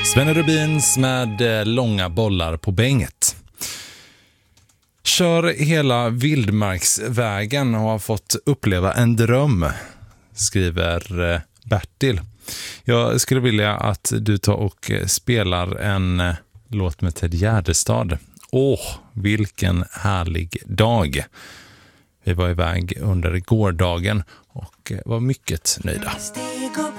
Svenne Rubins med långa bollar på bänget. Kör hela vildmarksvägen och har fått uppleva en dröm, skriver Bertil. Jag skulle vilja att du tar och spelar en låt med Ted Gärdestad. Vilken härlig dag. Vi var iväg under gårdagen och var mycket nöjda.